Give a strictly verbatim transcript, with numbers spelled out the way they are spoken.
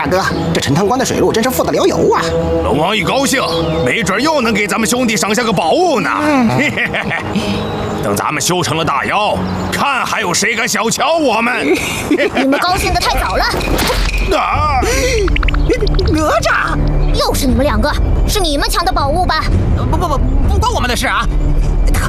大哥，这陈塘关的水路真是富得流油啊！ 龙王一高兴，没准又能给咱们兄弟省下个宝物呢。嘿嘿嘿嘿，等咱们修成了大妖，看还有谁敢小瞧我们！ 你们高兴得太早了。 啊！ 哪吒， 又是你们两个，是你们抢的宝物吧？ 不不不，不关我们的事啊！